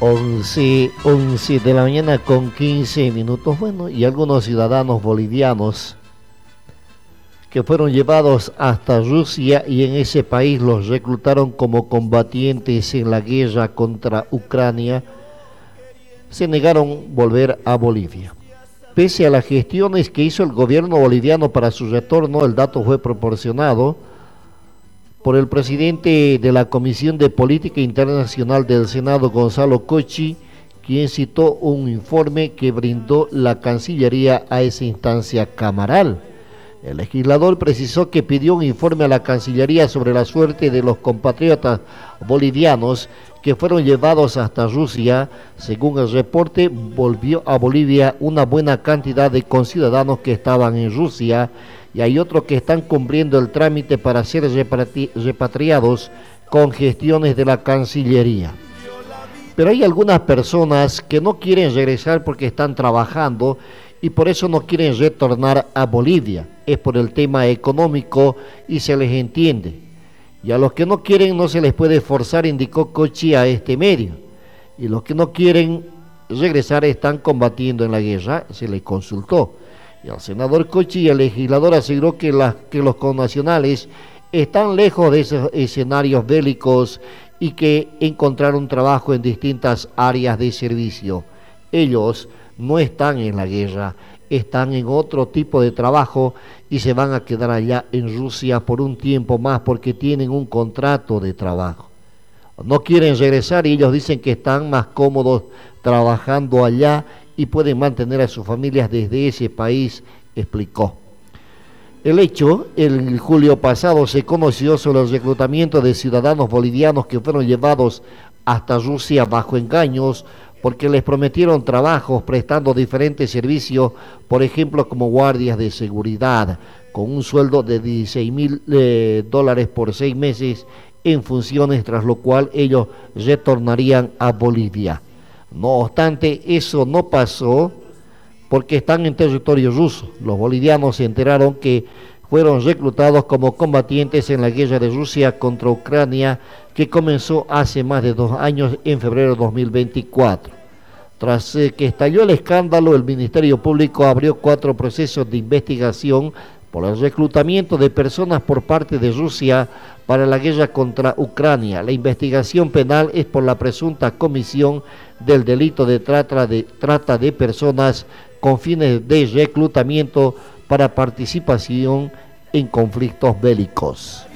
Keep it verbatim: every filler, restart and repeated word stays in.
once, once de la mañana con quince minutos. Bueno, y algunos ciudadanos bolivianos que fueron llevados hasta Rusia y en ese país los reclutaron como combatientes en la guerra contra Ucrania, se negaron volver a Bolivia. Pese a las gestiones que hizo el gobierno boliviano para su retorno, el dato fue proporcionado por el presidente de la Comisión de Política Internacional del Senado, Gonzalo Cochi, quien citó un informe que brindó la Cancillería a esa instancia camaral. El legislador precisó que pidió un informe a la Cancillería sobre la suerte de los compatriotas bolivianos que fueron llevados hasta Rusia. Según el reporte, volvió a Bolivia una buena cantidad de conciudadanos que estaban en Rusia y hay otros que están cumpliendo el trámite para ser repatri- repatriados con gestiones de la Cancillería. Pero hay algunas personas que no quieren regresar porque están trabajando y por eso no quieren retornar a Bolivia. Es por el tema económico y se les entiende. Y a los que no quieren no se les puede forzar, indicó Cochi a este medio. Y los que no quieren regresar están combatiendo en la guerra, se les consultó. Y el senador Cochi y el legislador aseguró que, la, que los connacionales están lejos de esos escenarios bélicos y que encontraron trabajo en distintas áreas de servicio. Ellos no están en la guerra, están en otro tipo de trabajo y se van a quedar allá en Rusia por un tiempo más porque tienen un contrato de trabajo. No quieren regresar y ellos dicen que están más cómodos trabajando allá y pueden mantener a sus familias desde ese país, explicó. El hecho, el julio pasado se conoció sobre el reclutamiento de ciudadanos bolivianos que fueron llevados hasta Rusia bajo engaños porque les prometieron trabajos prestando diferentes servicios, por ejemplo como guardias de seguridad, con un sueldo de dieciséis mil eh, dólares por seis meses en funciones, tras lo cual ellos retornarían a Bolivia. No obstante, eso no pasó porque están en territorio ruso. Los bolivianos se enteraron que fueron reclutados como combatientes en la guerra de Rusia contra Ucrania, que comenzó hace más de dos años, en febrero de dos mil veinticuatro. Tras eh, que estalló el escándalo, el Ministerio Público abrió cuatro procesos de investigación por el reclutamiento de personas por parte de Rusia para la guerra contra Ucrania. La investigación penal es por la presunta comisión del delito de trata de, trata de personas con fines de reclutamiento para participación en conflictos bélicos.